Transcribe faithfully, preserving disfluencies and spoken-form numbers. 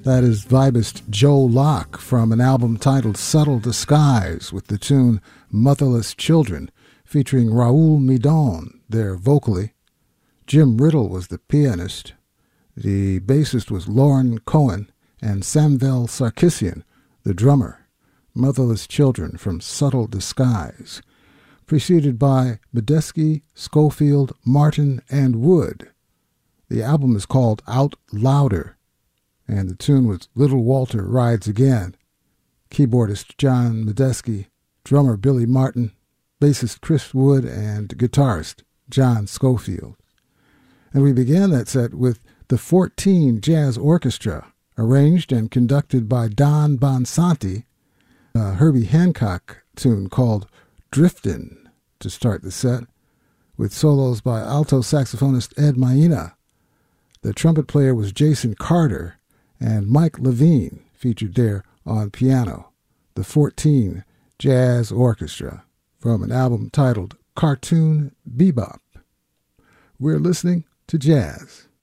That is vibist Joe Locke from an album titled Subtle Disguise with the tune Motherless Children, featuring Raoul Midon there vocally. Jim Riddle was the pianist. The bassist was Lauren Cohen, and Samvel Sarkisian, the drummer. Motherless Children from Subtle Disguise, preceded by Medeski, Schofield, Martin, and Wood. The album is called Out Louder, and the tune was Little Walter Rides Again. Keyboardist John Medeski, drummer Billy Martin, bassist Chris Wood, and guitarist John Schofield. And we began that set with the fourteen Jazz Orchestra, arranged and conducted by Don Bonsanti, a Herbie Hancock tune called Driftin' to start the set, with solos by alto saxophonist Ed Maina. The trumpet player was Jason Carter, and Mike Levine featured there on piano. The fourteen Jazz Orchestra from an album titled Cartoon Bebop. We're listening to jazz.